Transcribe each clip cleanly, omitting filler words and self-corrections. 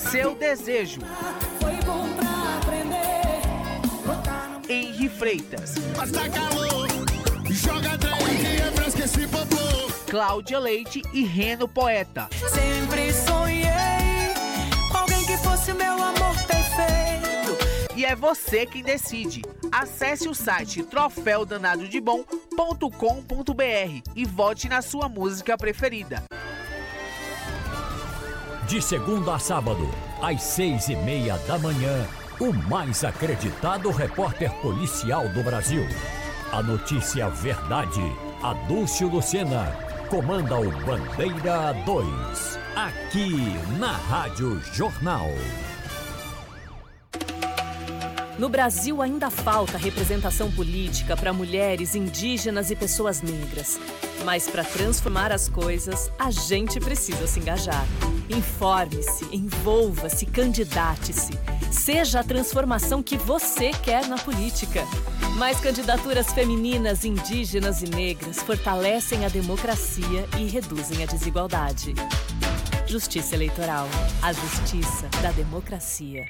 seu desejo. Foi bom pra aprender. Henri Freitas. Passa calor, joga trem que é fresco esse popô. Cláudia Leite e Reno Poeta. Sempre sonhei com alguém que fosse meu amor perfeito. E é você quem decide. Acesse o site troféudanadodebom.com.br e vote na sua música preferida. De segunda a sábado, às 6:30 da manhã, o mais acreditado repórter policial do Brasil. A notícia verdade, Adúlcio Lucena, comanda o Bandeira 2, aqui na Rádio Jornal. No Brasil ainda falta representação política para mulheres, indígenas e pessoas negras. Mas para transformar as coisas, a gente precisa se engajar. Informe-se, envolva-se, candidate-se. Seja a transformação que você quer na política. Mais candidaturas femininas, indígenas e negras fortalecem a democracia e reduzem a desigualdade. Justiça Eleitoral. A justiça da democracia.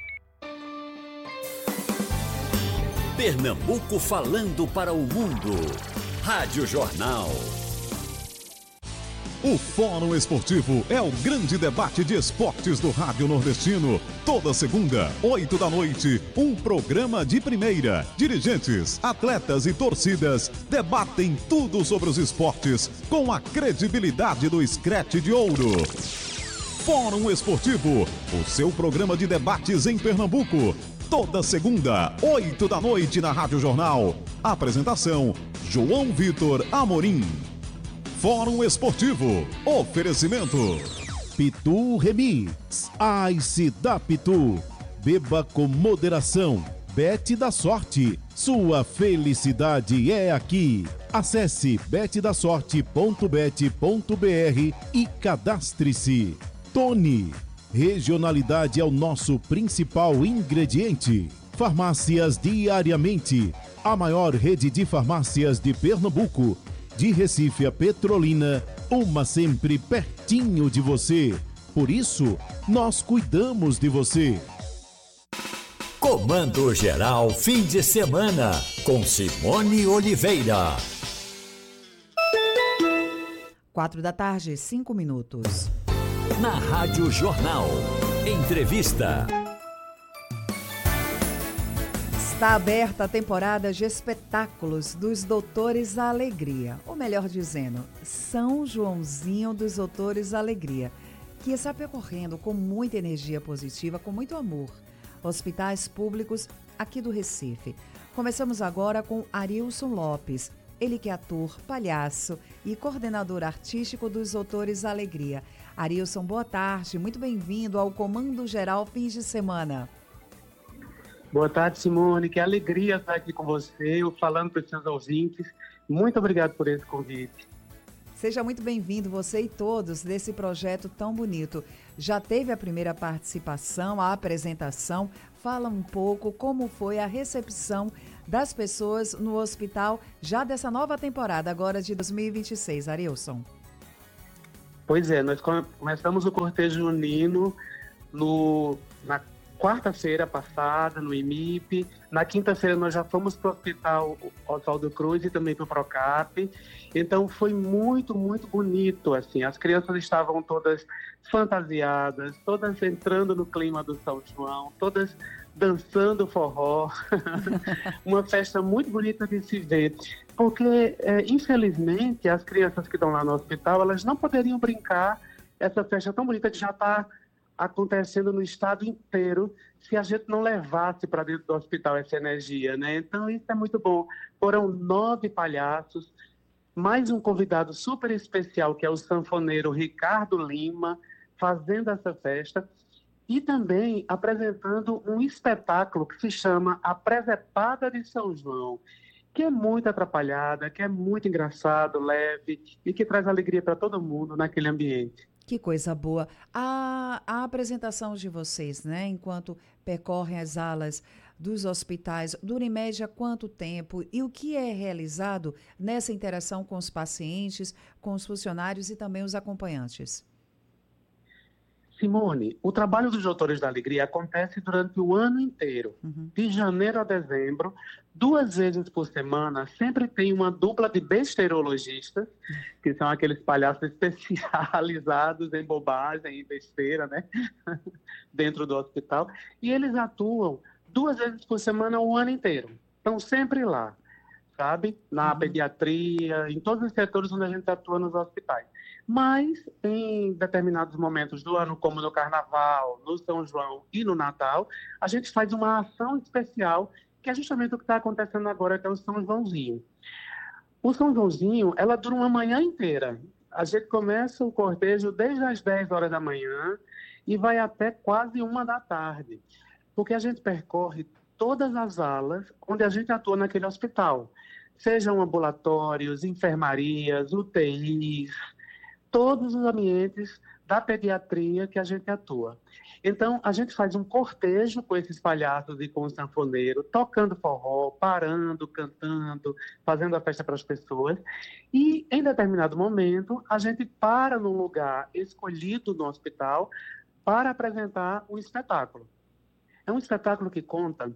Pernambuco falando para o mundo. Rádio Jornal. O Fórum Esportivo é o grande debate de esportes do Rádio Nordestino. Toda segunda, 8 da noite, um programa de primeira. Dirigentes, atletas e torcidas debatem tudo sobre os esportes com a credibilidade do Scratch de Ouro. Fórum Esportivo, o seu programa de debates em Pernambuco. Toda segunda, 8 da noite na Rádio Jornal. Apresentação, João Vitor Amorim. Fórum Esportivo. Oferecimento. Pitu Remix. Ice da Pitu. Beba com moderação. Bet da Sorte. Sua felicidade é aqui. Acesse betdasorte.bet.br e cadastre-se. Tony. Regionalidade é o nosso principal ingrediente. Farmácias Diariamente. A maior rede de farmácias de Pernambuco. De Recife a Petrolina, uma sempre pertinho de você. Por isso, nós cuidamos de você. Comando Geral Fim de Semana, com Simone Oliveira. 4 da tarde, 5 minutos. Na Rádio Jornal. Entrevista. Está aberta a temporada de espetáculos dos Doutores da Alegria, ou melhor dizendo, São Joãozinho dos Doutores da Alegria, que está percorrendo com muita energia positiva, com muito amor, hospitais públicos aqui do Recife. Começamos agora com Arilson Lopes, ele que é ator, palhaço e coordenador artístico dos Doutores da Alegria. Arilson, boa tarde, muito bem-vindo ao Comando Geral Fins de Semana. Boa tarde, Simone. Que alegria estar aqui com você, falando para os seus ouvintes. Muito obrigado por esse convite. Seja muito bem-vindo, você e todos, desse projeto tão bonito. Já teve a primeira participação, a apresentação. Fala um pouco como foi a recepção das pessoas no hospital, já dessa nova temporada, agora de 2026, Arilson. Pois é, nós começamos o cortejo junino na quarta-feira passada, no IMIP. Na quinta-feira nós já fomos para o Hospital Oswaldo Cruz e também para o Procap. Então foi muito, muito bonito, assim. As crianças estavam todas fantasiadas, todas entrando no clima do São João, todas dançando forró. Uma festa muito bonita de se ver. Porque, infelizmente, as crianças que estão lá no hospital, elas não poderiam brincar essa festa tão bonita que já está acontecendo no estado inteiro, se a gente não levasse para dentro do hospital essa energia, né? Então isso é muito bom. Foram 9 palhaços, mais um convidado super especial, que é o sanfoneiro Ricardo Lima, fazendo essa festa, e também apresentando um espetáculo que se chama A Presepada de São João, que é muito atrapalhada, que é muito engraçado, leve, e que traz alegria para todo mundo naquele ambiente. Que coisa boa. A apresentação de vocês, né, enquanto percorrem as alas dos hospitais, dura em média quanto tempo? E o que é realizado nessa interação com os pacientes, com os funcionários e também os acompanhantes? Simone, o trabalho dos Doutores da Alegria acontece durante o ano inteiro, de janeiro a dezembro, 2 vezes por semana. Sempre tem uma dupla de besteirologistas, que são aqueles palhaços especializados em bobagem e besteira, né? Dentro do hospital. E eles atuam 2 vezes por semana o ano inteiro. Estão sempre lá, sabe? Na pediatria, em todos os setores onde a gente atua nos hospitais. Mas, em determinados momentos do ano, como no Carnaval, no São João e no Natal, a gente faz uma ação especial, que é justamente o que está acontecendo agora, que é o São Joãozinho. O São Joãozinho, ela dura uma manhã inteira. A gente começa o cortejo desde as 10 horas da manhã e vai até quase 1 da tarde, porque a gente percorre todas as alas onde a gente atua naquele hospital, sejam ambulatórios, enfermarias, UTIs, todos os ambientes da pediatria que a gente atua. Então, a gente faz um cortejo com esses palhaços e com o sanfoneiro, tocando forró, parando, cantando, fazendo a festa para as pessoas. E, em determinado momento, a gente para num lugar escolhido no hospital para apresentar um espetáculo. É um espetáculo que conta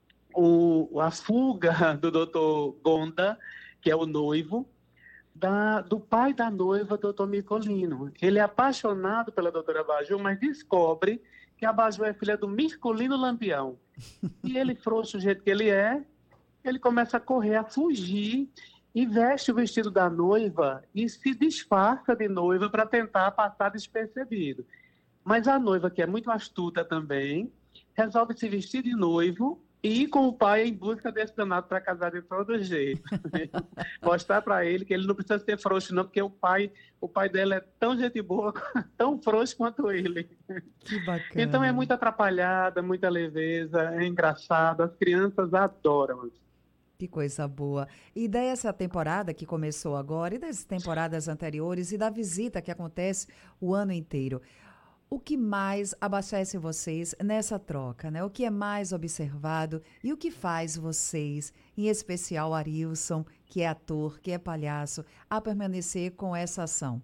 a fuga do Dr. Gonda, que é o noivo, do pai da noiva, doutor Mircolino. Ele é apaixonado pela doutora Abajur, mas descobre que a Abajur é filha do Mircolino Lampião. E ele, frouxo do jeito que ele é, ele começa a correr, a fugir, e veste o vestido da noiva e se disfarça de noiva para tentar passar despercebido. Mas a noiva, que é muito astuta também, resolve se vestir de noivo e ir com o pai em busca desse danado para casar de todo jeito. Mostrar para ele que ele não precisa ser frouxo, não, porque o pai dela é tão gente boa, tão frouxo quanto ele. Que bacana. Então é muito atrapalhada, muita leveza, é engraçado, as crianças adoram. Que coisa boa. E dessa temporada que começou agora, e das temporadas anteriores, e da visita que acontece o ano inteiro, o que mais abastece vocês nessa troca, né? O que é mais observado e o que faz vocês, em especial Arilson, que é ator, que é palhaço, a permanecer com essa ação?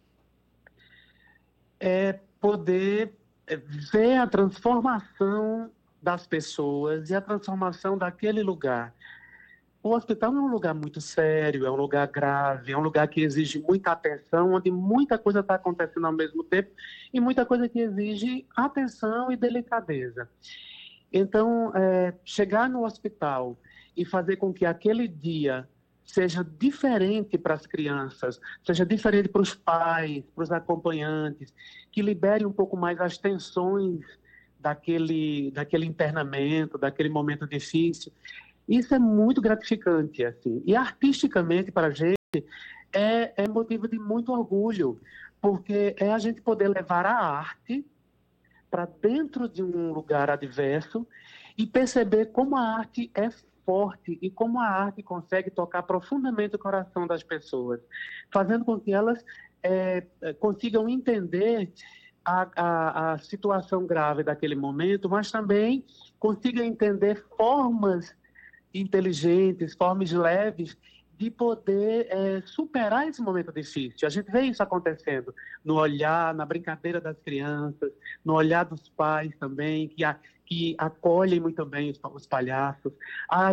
É poder ver a transformação das pessoas e a transformação daquele lugar. O hospital é um lugar muito sério, é um lugar grave, é um lugar que exige muita atenção, onde muita coisa está acontecendo ao mesmo tempo e muita coisa que exige atenção e delicadeza. Então, chegar no hospital e fazer com que aquele dia seja diferente para as crianças, seja diferente para os pais, para os acompanhantes, que libere um pouco mais as tensões daquele internamento, daquele momento difícil. Isso é muito gratificante, assim. E artisticamente, para a gente, é motivo de muito orgulho, porque é a gente poder levar a arte para dentro de um lugar adverso e perceber como a arte é forte e como a arte consegue tocar profundamente o coração das pessoas, fazendo com que elas consigam entender a situação grave daquele momento, mas também consigam entender formas inteligentes, formas leves de poder superar esse momento difícil. A gente vê isso acontecendo no olhar, na brincadeira das crianças, no olhar dos pais também, que acolhem muito bem os palhaços.